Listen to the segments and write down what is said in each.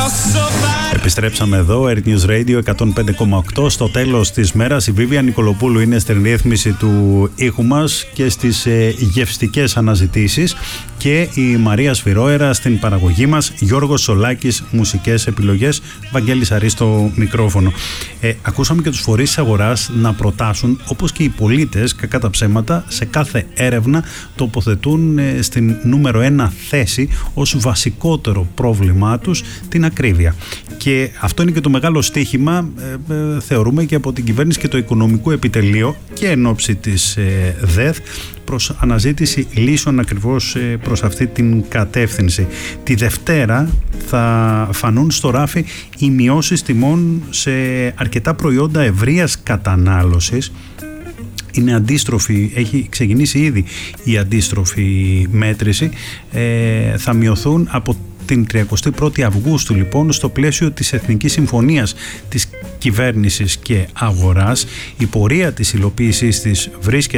Επιστρέψαμε εδώ, Air News Radio 105,8. Στο τέλος της μέρας η Βίβια Νικολοπούλου είναι στην ρύθμιση του ήχου μας και στις γευστικές αναζητήσεις και η Μαρία Σφυρόερα στην παραγωγή μας, Γιώργος Σολάκης μουσικές επιλογές, Βαγγέλης Αρής στο μικρόφωνο. Ακούσαμε και τους φορείς της αγοράς να προτάσουν, όπως και οι πολίτες, κακά τα ψέματα, σε κάθε έρευνα τοποθετούν στην νούμερο 1 θέση ως βασικότερο πρόβλημά τους την ακρίβεια. Και αυτό είναι και το μεγάλο στοίχημα, θεωρούμε, και από την κυβέρνηση και το Οικονομικό Επιτελείο και εν ώψη της ΔΕΘ προς αναζήτηση λύσεων ακριβώς προς αυτή την κατεύθυνση. Τη Δευτέρα θα φανούν στο ράφι οι μειώσεις τιμών σε αρκετά προϊόντα ευρείας κατανάλωσης. Είναι αντίστροφη, έχει ξεκινήσει ήδη η αντίστροφη μέτρηση. Θα μειωθούν από την 31η Αυγούστου, λοιπόν, στο πλαίσιο της Εθνικής Συμφωνίας της Κυβέρνησης και Αγοράς. Η πορεία της υλοποίησης της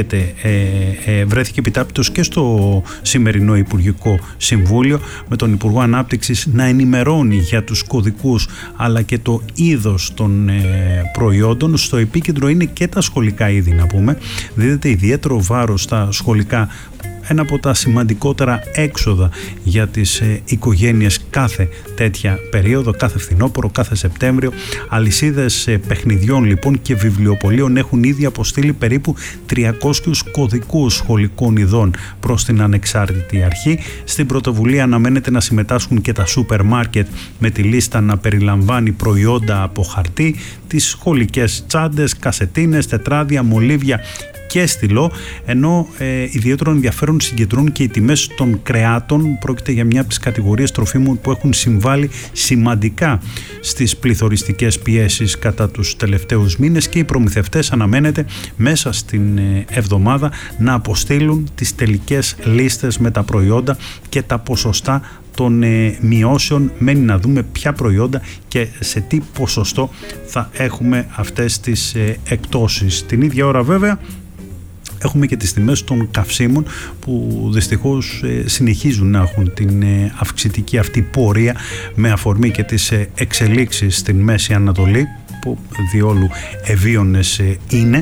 βρέθηκε επιτάπητος και στο σημερινό Υπουργικό Συμβούλιο, με τον Υπουργό Ανάπτυξης να ενημερώνει για τους κωδικούς αλλά και το είδος των προϊόντων. Στο επίκεντρο είναι και τα σχολικά είδη, να πούμε. Δίδεται ιδιαίτερο βάρος στα σχολικά, ένα από τα σημαντικότερα έξοδα για τις οικογένειες κάθε τέτοια περίοδο, κάθε φθινόπωρο, κάθε Σεπτέμβριο. Αλυσίδες παιχνιδιών, λοιπόν, και βιβλιοπωλείων έχουν ήδη αποστείλει περίπου 300 κωδικούς σχολικών ειδών προς την ανεξάρτητη αρχή. Στην πρωτοβουλία αναμένεται να συμμετάσχουν και τα σούπερ μάρκετ, με τη λίστα να περιλαμβάνει προϊόντα από χαρτί, τις σχολικές τσάντες, κασετίνες, τετράδια, μολύβια και στυλό, ενώ ιδιαίτερο ενδιαφέρον συγκεντρώνουν και οι τιμές των κρεάτων. Πρόκειται για μια από τις κατηγορίες τροφίμων που έχουν συμβάλει σημαντικά στις πληθωριστικές πιέσεις κατά τους τελευταίους μήνες, και οι προμηθευτές αναμένεται μέσα στην εβδομάδα να αποστείλουν τις τελικές λίστες με τα προϊόντα και τα ποσοστά των μειώσεων. Μένει να δούμε ποια προϊόντα και σε τι ποσοστό θα έχουμε αυτές τις εκτόσεις. Την ίδια ώρα, βέβαια, έχουμε και τις τιμές των καυσίμων, που δυστυχώς συνεχίζουν να έχουν την αυξητική αυτή πορεία, με αφορμή και τις εξελίξεις στην Μέση Ανατολή, που διόλου ευίωνες είναι.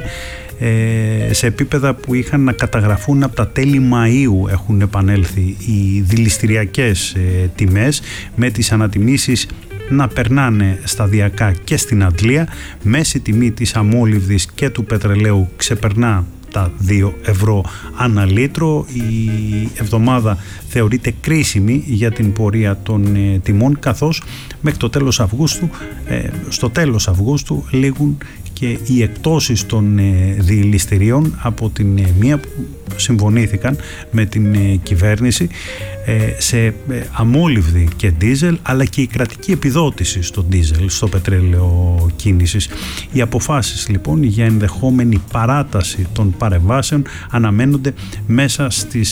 Σε επίπεδα που είχαν να καταγραφούν από τα τέλη Μαΐου έχουν επανέλθει οι δηληστηριακές τιμές, με τις ανατιμήσεις να περνάνε σταδιακά και στην Αντλία. Μέση τιμή της αμόλυβδης και του πετρελαίου ξεπερνά τα 2 ευρώ ανά λίτρο. Η εβδομάδα θεωρείται κρίσιμη για την πορεία των τιμών, καθώς μέχρι το τέλος Αυγούστου, στο τέλος Αυγούστου λήγουν και οι εκτόσεις των δηληστηρίων από την μία που συμφωνήθηκαν με την κυβέρνηση σε αμόλυβδη και ντίζελ, αλλά και η κρατική επιδότηση στο ντίζελ, στο πετρέλαιο κίνησης. Οι αποφάσεις, λοιπόν, για ενδεχόμενη παράταση των παρεμβάσεων αναμένονται μέσα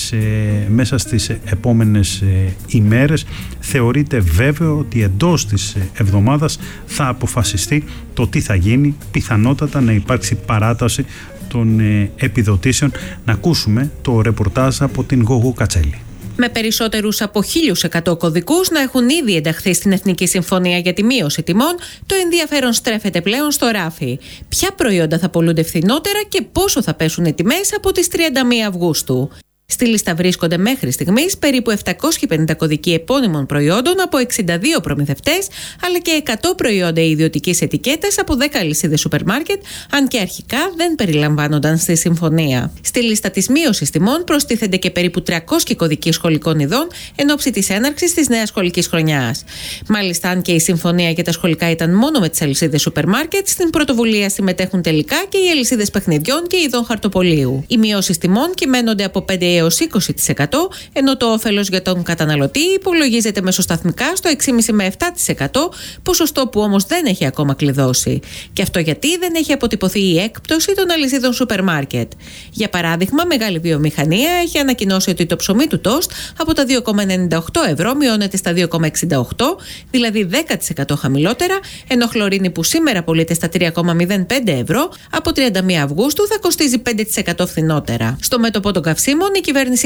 στις επόμενες ημέρες. Θεωρείται βέβαιο ότι εντός της εβδομάδας θα αποφασιστεί το τι θα γίνει, πιθανότατα να υπάρξει παράταση των επιδοτήσεων. Να ακούσουμε το ρεπορτάζ από την Γογού Κατσέλη. Με περισσότερους από 1.100 κωδικούς να έχουν ήδη ενταχθεί στην Εθνική Συμφωνία για τη μείωση τιμών, το ενδιαφέρον στρέφεται πλέον στο ράφι. Ποια προϊόντα θα πωλούνται φθηνότερα και πόσο θα πέσουν οι τιμές από τις 31 Αυγούστου. Στη λίστα βρίσκονται μέχρι στιγμής περίπου 750 κωδικοί επώνυμων προϊόντων από 62 προμηθευτές, αλλά και 100 προϊόντα ιδιωτικής ετικέτας από 10 αλυσίδες σούπερ μάρκετ, αν και αρχικά δεν περιλαμβάνονταν στη συμφωνία. Στη λίστα της μείωσης τιμών προστίθενται και περίπου 300 κωδικοί σχολικών ειδών εν ώψη της έναρξης της νέας σχολικής χρονιάς. Μάλιστα, αν και η συμφωνία για τα σχολικά ήταν μόνο με τις αλυσίδες σούπερ μάρκετ, στην πρωτοβουλία συμμετέχουν τελικά και οι αλυσίδες παιχνιδιών και ειδών χαρτοπολίου. Οι μειώσεις τιμών κυμαίνονται από 5 έως 20%, ενώ το όφελος για τον καταναλωτή υπολογίζεται μεσοσταθμικά στο 6,5 με 7%, ποσοστό που όμως δεν έχει ακόμα κλειδώσει. Και αυτό γιατί δεν έχει αποτυπωθεί η έκπτωση των αλυσίδων σούπερ μάρκετ. Για παράδειγμα, μεγάλη βιομηχανία έχει ανακοινώσει ότι το ψωμί του τόστ από τα 2,98 ευρώ μειώνεται στα 2,68, δηλαδή 10% χαμηλότερα, ενώ χλωρίνη που σήμερα πωλείται στα 3,05 ευρώ, από 31 Αυγούστου θα κοστίζει 5% φθηνότερα. Στο μέτωπο των καυσίμων, η κυβέρνηση